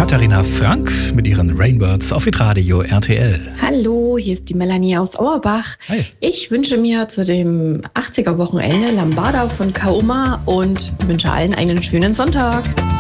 Katharina Frank mit ihren Rainbirds auf Hitradio RTL. Hallo, hier ist die Melanie aus Auerbach. Hi. Ich wünsche mir zu dem 80er-Wochenende Lambada von Kaoma und wünsche allen einen schönen Sonntag.